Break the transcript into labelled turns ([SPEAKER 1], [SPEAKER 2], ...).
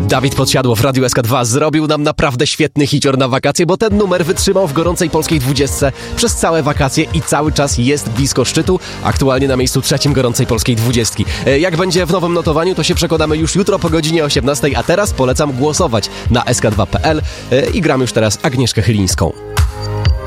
[SPEAKER 1] Dawid Podsiadło w Radiu SK2 zrobił nam naprawdę świetny hicior na wakacje, bo ten numer wytrzymał w gorącej polskiej 20 przez całe wakacje i cały czas jest blisko szczytu, aktualnie na miejscu 3 gorącej polskiej 20. Jak będzie w nowym notowaniu, to się przekonamy już jutro po godzinie 18, a teraz polecam głosować na sk2.pl i gram już teraz Agnieszkę Chylińską.